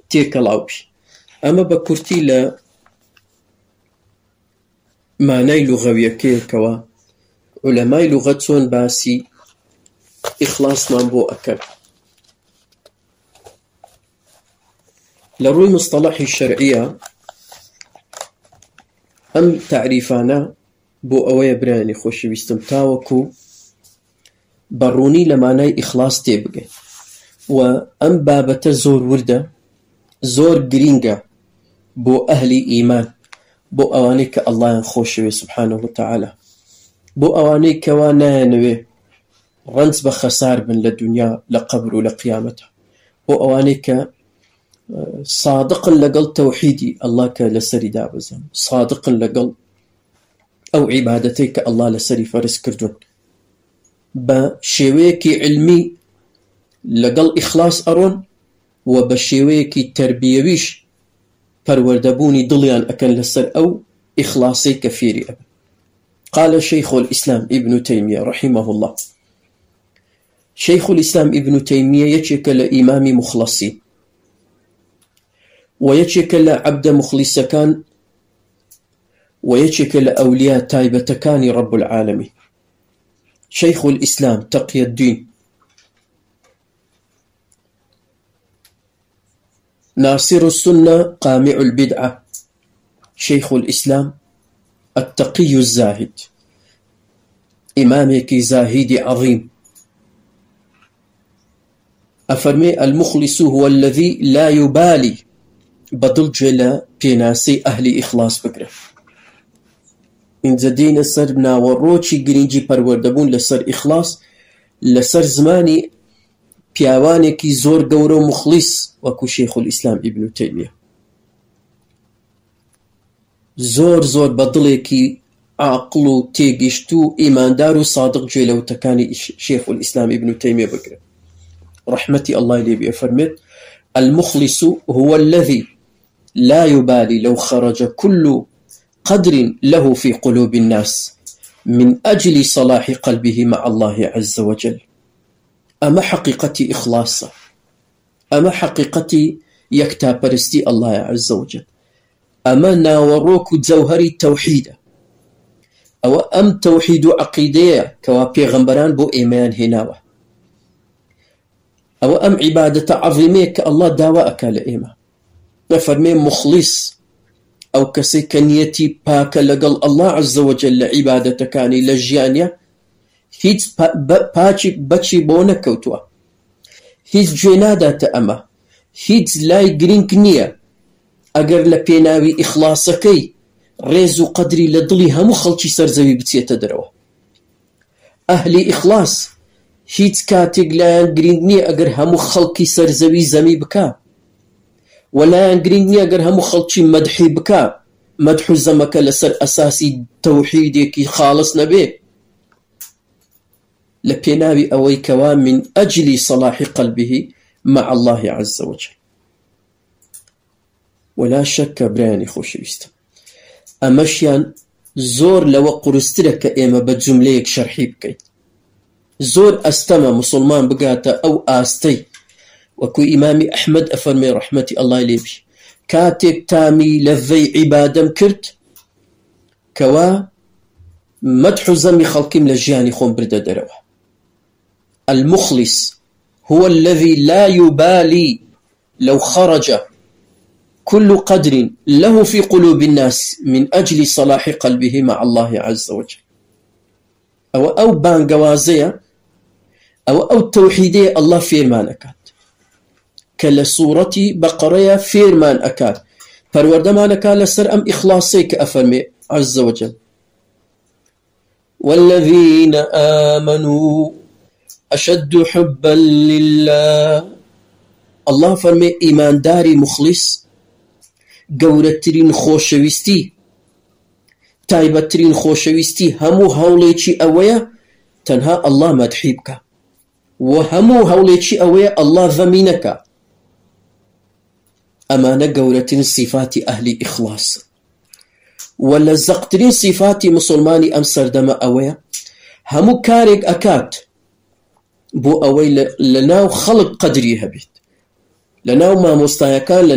تێکەڵاوبی. ئەمە بە کورتی لە مانای لوغەویەکەیەکەوە عولەمای لوغەت چۆن باسی ئیخلاسمان بۆ ئەکەن. لە ڕووی مستەڵەحی شەرعیە ئەم تعریفانە بۆ ئەوەیە برایانی خۆشەویستم تاوەکو بەڕوونی لە مانای ئیخلاس تێبگەین و ئەم بابەتە زۆر وردە، زۆر گرینگە بۆ ئەهلی ئیمان، بۆ ئەوانەی کە ئەڵڵایان خۆشەوێ سبحانه وتعالى، بۆ ئەوانەی کەوا نایەنەوێ ڕەنج بە خەسار بن لە دنیا لە قەبر و لە قیامەتە، بۆ ئەوانەی کە صادقن لەگەڵ تەوحیدی ئەڵڵا کە لەسەری دابەزن، صادقن لەگەڵ ئەو عیبادەتەی کە ئەڵڵا لەسەری فەرز کردوون، بە شێوەیەکی علمی لەگەڵ ئیخلاس ئەڕۆن و بە شێوەیەکی تەربیەویش پەروەردەبوونی دڵیان ئەکەن لەسەر ئەو ئیخلاسەی کە فێری ئەبن. قال شيخ الإسلام ابن تيمية رحمه الله. شيخ الإسلام ابن تيمية يشك لإمام مخلصين ويشك لعبد مخلص كان ويشك لأولياء تايبة كان رب العالمين. شيخ الإسلام تقي الدين ناصر السنة قامع البدعة. شيخ الإسلام التقي الزاهد، إمامك زاهد عظيم. أفرمي المخلص هو الذي لا يبالي بدل جلا بيناسي أهل إخلاص بكره. إن زدين سرنا وروشي جرينجي پروردبون لسر إخلاص لسر زماني پیاوانێکی زۆر گەورە و مخلیص وەکو شێخ الئیسلام ئیبن تەیمیە، زۆر زۆر بە دڵێکی عاقڵ و تێگەیشت و ئیماندار و سادق گوێ لە وتەکانی شێخ الئیسلام ئیبن تەیمیە بگرن ڕەحمەتی ئەڵڵای لێ بێ. فەرمێت المخلص هو الذي لا يبالي لو خرج كل قدر له في قلوب الناس من أجل صلاح قلبه مع الله عز وجل. أما حقيقتي إخلاصا، أما حقيقتي يكتا برستي الله عز وجل، أما ناوروك جوهري التوحيد، أو أم توحيد عقيدية كوا بيغمبران بو إيمان هناوة، أو أم عبادة عظيمية كالله داواءك لإيمان. نفرمي مخلص أو كسي كنيتي باك لقل الله عز وجل عبادة كاني لجيانيا هیچ پاچی بچی بۆ نەکەوتووە، هیچ گوێ ناداتە ئەمە، هیچ لای گرنگ نییە ئەگەر لە پێناوی ئیخلاسەکەی ڕێز و قەدری لە دڵی هەموو خەڵکی سەرزەوی بچێتە دەرەوە. ئەهلی ئیخلاس هیچ کاتێک لایەن گرنگ نییە ئەگەر هەموو خەڵکی سەرزەوی زەمی بکا، و لایەن گرنگ نییە ئەگەر هەموو خەڵکی مەدحی بکا، مەدح و زەمەکە لەسەر ئەساسی تەوحیدێکی خاڵس نەبێ، لبيناوي أوي كوا من أجل صلاح قلبه مع الله عز وجل. ولا شك براني خوشويست أمشيان زور لو قرسترك إما بجمليك شرحي بكي زور أستمى مسلمان بقاتا أو آستي وكو إمامي أحمد أفرمي رحمتي الله ليبي كاتك تامي لذي عبادم كرت كوا مدح زمي خلقيم لجياني خون بردا دروه. المخلص هو الذي لا يبالي لو خرج كل قدر له في قلوب الناس من أجل صلاح قلبه مع الله عز وجل. أو بانقوازية أو توحيدية الله فيرمان أكاد كلا صورة بقرية فيرمان أكاد فالوردمان أكاد لسر أم إخلاصيك أفرمي عز وجل والذين آمنوا أشد حبا لله. الله فرمي إيمان داري مخلص قورترين خوشويستي تايبترين خوشويستي همو هوليشي أويا تنها الله مدحيبك، وهمو هوليشي أويا الله ذمينك. أمانة قورترين صفات أهل إخلاص ولزقترين صفات مسلماني أمسر دم أويا همو كارك أكاد بو أوي لناو خلق قدري هبيت لناو ما مستايا كان